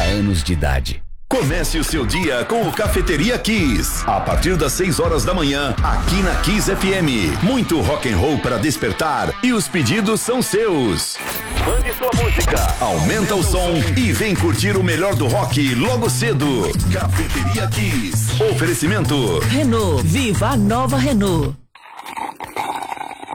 anos de idade. Comece o seu dia com o Cafeteria Kiss. A partir das 6 horas da manhã, aqui na Kiss FM. Muito rock and roll para despertar e os pedidos são seus. Mande sua música, aumenta o som e vem curtir o melhor do rock logo cedo. Cafeteria Kiss. Oferecimento Renault. Viva a nova Renault.